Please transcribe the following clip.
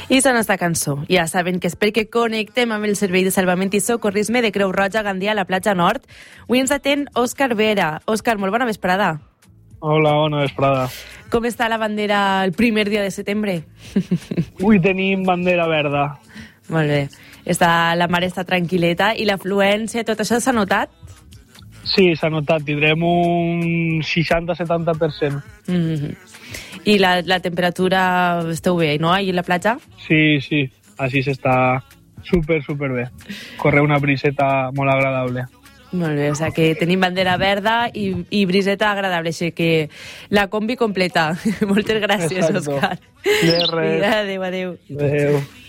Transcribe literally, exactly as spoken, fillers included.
I la nostra cançó. Ja saben que és perquè connectem amb el Servei de Salvament i Socorrisme de Creu Roja Gandia a la platja Nord. Avui ens atén Òscar Vera. Òscar, molt bona vesprada. Hola, bona vesprada. Com està la bandera el primer dia de setembre? Avui tenim bandera verda. Molt bé. Està, la mar està tranquil·leta i l'afluència, tot això s'ha notat? Sí, s'ha notat. Tindrem un seixanta a setanta per cent. Mm-hmm. I la, la temperatura esteu bé, no? Ahí a la platja? Sí, sí. Així s'està super, super bé. Corre una briseta molt agradable. Molt bé, o sigui que tenim bandera verda i, i briseta agradable, així que la combi completa. Moltes gràcies, Exacto. Òscar. De res. Adéu, adéu. Adéu.